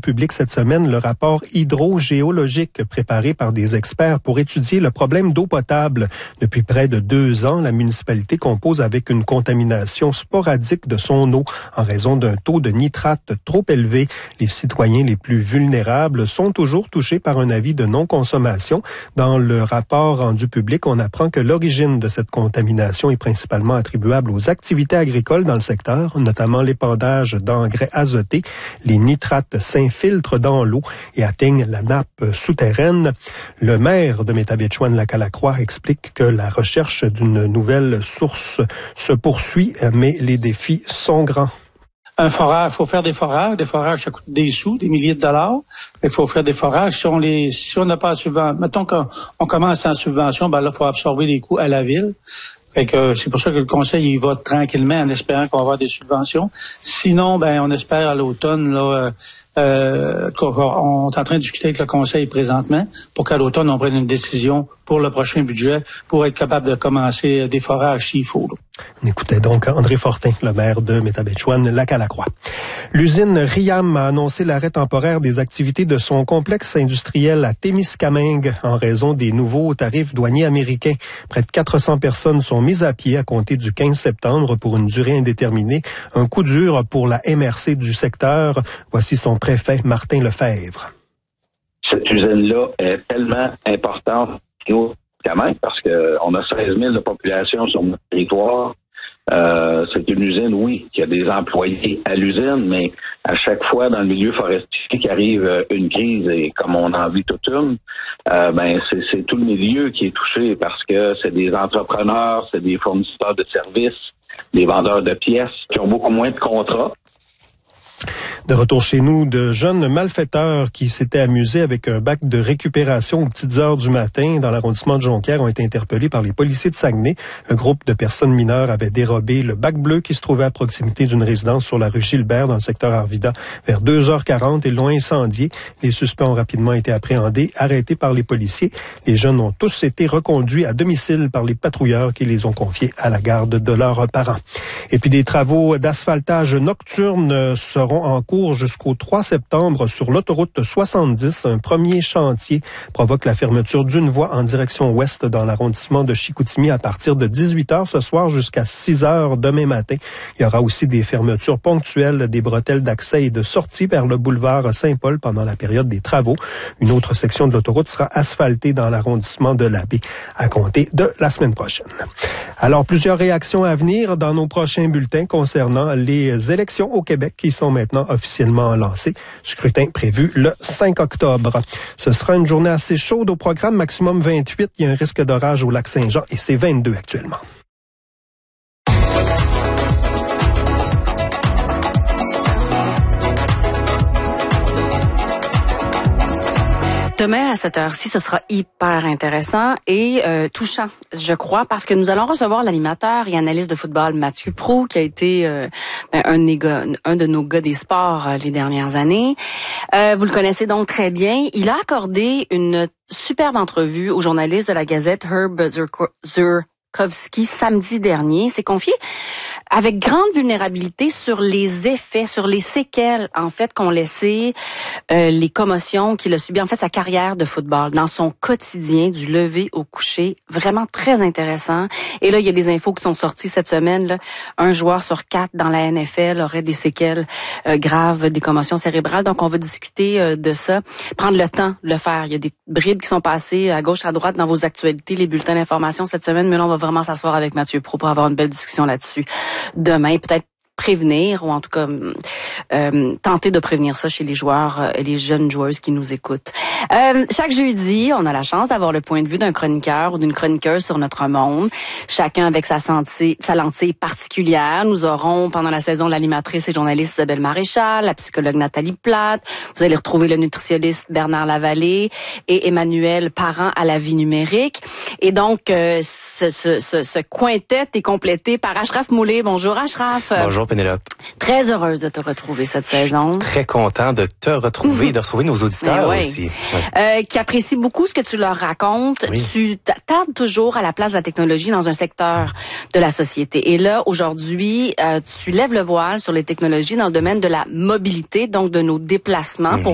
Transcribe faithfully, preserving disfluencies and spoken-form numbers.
public cette semaine le rapport hydrogéologique préparé par des experts pour étudier le problème d'eau potable. Depuis près de deux ans, la municipalité compose avec une contamination sporadique de son eau en raison d'un taux de nitrate trop élevé. Les citoyens les plus vulnérables sont toujours touchés par un avis de non-consommation. Dans le rapport rendu public, on apprend que l'origine de cette contamination est principalement attribuable aux activités agricoles dans le secteur, notamment l'épandage d'engrais azotés. Les nitrates s'infiltrent dans l'eau et atteignent la nappe souterraine. Le maire de Métabetchouan-Lac-à-la-Croix explique que la recherche d'une nouvelle source se poursuit, mais les défis sont grands. Un forage, il faut faire des forages. Des forages, ça coûte des sous, des milliers de dollars. Il faut faire des forages. Si on les, si on n'a pas de subvention, mettons qu'on on commence en subvention, ben là, il faut absorber les coûts à la ville. Fait que c'est pour ça que le conseil il va tranquillement en espérant qu'on va avoir des subventions. Sinon, ben on espère à l'automne là. Euh, on est en train de discuter avec le conseil présentement pour qu'à l'automne on prenne une décision pour le prochain budget pour être capable de commencer des forages s'il faut. Là. On écoutait donc André Fortin, le maire de Métabetchouan-Lac-à-la-Croix. L'usine Riam a annoncé l'arrêt temporaire des activités de son complexe industriel à Témiscamingue en raison des nouveaux tarifs douaniers américains. Près de quatre cents personnes sont mises à pied à compter du quinze septembre pour une durée indéterminée. Un coup dur pour la M R C du secteur. Voici son préfet Martin Lefebvre. Cette usine-là est tellement importante quand même parce qu'on a seize mille de population sur notre territoire. Euh, c'est une usine, oui, qui a des employés à l'usine, mais à chaque fois dans le milieu forestier qu'arrive une crise, et comme on en vit toute une, euh, ben c'est, c'est tout le milieu qui est touché parce que c'est des entrepreneurs, c'est des fournisseurs de services, des vendeurs de pièces qui ont beaucoup moins de contrats. De retour chez nous, de jeunes malfaiteurs qui s'étaient amusés avec un bac de récupération aux petites heures du matin dans l'arrondissement de Jonquière ont été interpellés par les policiers de Saguenay. Le groupe de personnes mineures avait dérobé le bac bleu qui se trouvait à proximité d'une résidence sur la rue Gilbert dans le secteur Arvida vers deux heures quarante et l'ont incendié. Les suspects ont rapidement été appréhendés, arrêtés par les policiers. Les jeunes ont tous été reconduits à domicile par les patrouilleurs qui les ont confiés à la garde de leurs parents. Et puis des travaux d'asphaltage nocturne seront en cours jusqu'au trois septembre sur l'autoroute soixante-dix. Un premier chantier provoque la fermeture d'une voie en direction ouest dans l'arrondissement de Chicoutimi à partir de dix-huit heures ce soir jusqu'à six heures demain matin. Il y aura aussi des fermetures ponctuelles des bretelles d'accès et de sortie vers le boulevard Saint-Paul pendant la période des travaux. Une autre section de l'autoroute sera asphaltée dans l'arrondissement de la Baie à compter de la semaine prochaine. Alors, plusieurs réactions à venir dans nos prochains bulletins concernant les élections au Québec qui sont maintenant officiellement lancées. Scrutin prévu le cinq octobre. Ce sera une journée assez chaude au programme, maximum vingt-huit. Il y a un risque d'orage au lac Saint-Jean et c'est vingt-deux actuellement. Demain, à cette heure-ci, ce sera hyper intéressant et euh, touchant, je crois, parce que nous allons recevoir l'animateur et analyste de football Mathieu Proulx, qui a été euh, un, de gars, un de nos gars des sports euh, les dernières années. Euh, vous le connaissez donc très bien. Il a accordé une superbe entrevue au journaliste de la Gazette, Herb Zurkowsky, samedi dernier. Il s'est confié avec grande vulnérabilité sur les effets, sur les séquelles, en fait, qu'ont laissé euh, les commotions qu'il a subies, en fait, sa carrière de football, dans son quotidien, du lever au coucher. Vraiment très intéressant. Et là, il y a des infos qui sont sorties cette semaine. Là. Un joueur sur quatre dans la N F L aurait des séquelles euh, graves, des commotions cérébrales. Donc, on va discuter euh, de ça, prendre le temps de le faire. Il y a des bribes qui sont passées à gauche, à droite dans vos actualités, les bulletins d'information cette semaine. Mais là, on va vraiment s'asseoir avec Mathieu Proulx pour avoir une belle discussion là-dessus. Demain, peut-être prévenir ou en tout cas euh, tenter de prévenir ça chez les joueurs et les jeunes joueuses qui nous écoutent. Euh, chaque jeudi, on a la chance d'avoir le point de vue d'un chroniqueur ou d'une chroniqueuse sur notre monde, chacun avec sa santé, sa lentille particulière. Nous aurons pendant la saison l'animatrice et journaliste Isabelle Maréchal, la psychologue Nathalie Plate, vous allez retrouver le nutritionniste Bernard Lavallée et Emmanuel Parent à la vie numérique. Et donc, euh, ce, ce, ce, ce quintet est complété par Ashraf Moulay. Bonjour Ashraf. Bonjour Pénélope. Très heureuse de te retrouver cette saison. Très content de te retrouver et de retrouver nos auditeurs oui. aussi. Oui. Euh, qui apprécient beaucoup ce que tu leur racontes. Oui. Tu t'attardes toujours à la place de la technologie dans un secteur de la société. Et là, aujourd'hui, euh, tu lèves le voile sur les technologies dans le domaine de la mobilité, donc de nos déplacements, mmh. pour